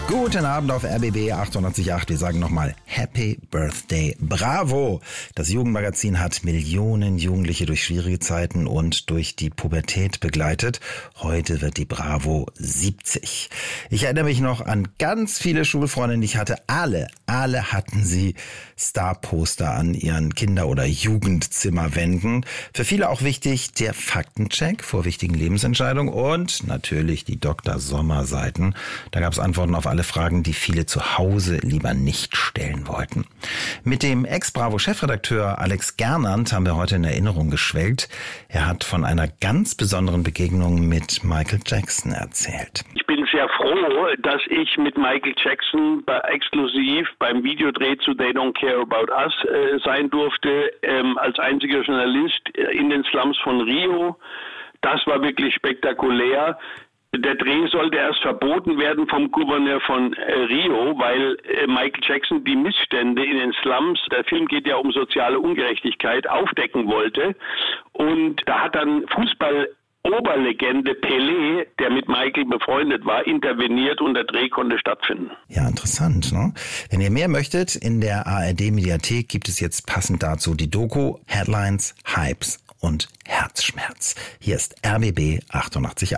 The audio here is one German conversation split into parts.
Guten Abend auf RBB 98.8. Wir sagen nochmal Happy Birthday Bravo. Das Jugendmagazin hat Millionen Jugendliche durch schwierige Zeiten und durch die Pubertät begleitet. Heute wird die Bravo 70. Ich erinnere mich noch an ganz viele Schulfreundinnen, die ich hatte. Alle hatten sie Star-Poster an ihren Kinder- oder Jugendzimmerwänden. Für viele auch wichtig der Faktencheck vor wichtigen Lebensentscheidungen und natürlich die Dr. Sommer-Seiten. Da gab es Antworten auf alle Fragen, die viele zu Hause lieber nicht stellen wollten. Mit dem Ex-Bravo-Chefredakteur Alex Gernand haben wir heute in Erinnerung geschwelgt. Er hat von einer ganz besonderen Begegnung mit Michael Jackson erzählt. Ich bin sehr froh, dass ich mit Michael Jackson exklusiv beim Videodreh zu They Don't Care About Us sein durfte, als einziger Journalist in den Slums von Rio. Das war wirklich spektakulär. Der Dreh sollte erst verboten werden vom Gouverneur von Rio, weil Michael Jackson die Missstände in den Slums, der Film geht ja um soziale Ungerechtigkeit, aufdecken wollte. Und da hat dann Fußball-Oberlegende Pelé, der mit Michael befreundet war, interveniert und der Dreh konnte stattfinden. Ja, interessant, ne? Wenn ihr mehr möchtet, in der ARD-Mediathek gibt es jetzt passend dazu die Doku Headlines, Hypes und Herzschmerz. Hier ist RBB 88.8.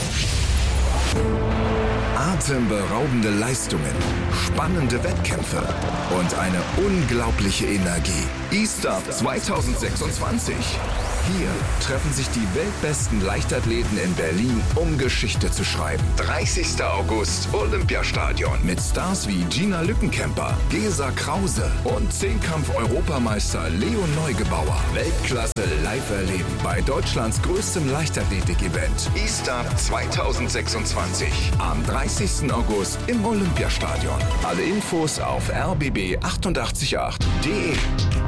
Atemberaubende Leistungen, spannende Wettkämpfe und eine unglaubliche Energie. E-Start 2026. Hier treffen sich die weltbesten Leichtathleten in Berlin, um Geschichte zu schreiben. 30. August, Olympiastadion. Mit Stars wie Gina Lückenkämper, Gesa Krause und Zehnkampf-Europameister Leon Neugebauer. Weltklasse live erleben bei Deutschlands größtem Leichtathletik-Event. E-Start 2026. Am 30. August im Olympiastadion. Alle Infos auf rbb888.de.